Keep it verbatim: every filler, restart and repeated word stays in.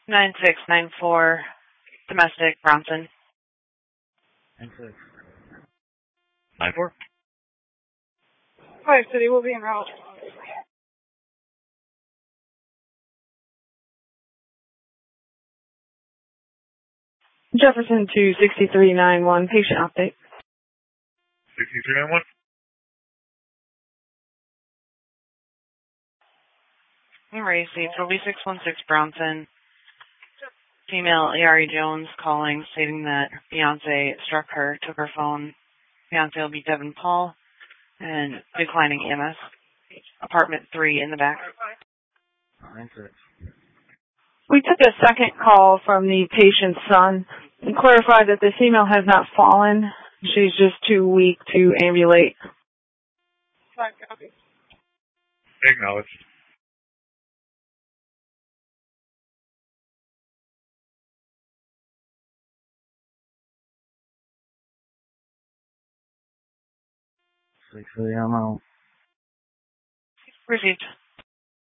nine six nine four, domestic, Bronson. nine six nine four. Fire City will be en route. Jefferson to sixty-three ninety-one, patient update. sixty-three ninety-one. Emergency, Toby six one six Bronson. Female A R E Jones calling, stating that her fiance struck her, took her phone. Fiance will be Devin Paul, and declining E M S. Apartment three in the back. nine six. We took a second call from the patient's son and clarified that the female has not fallen. She's just too weak to ambulate. Five copies. Acknowledged. Six for the ammo. Received.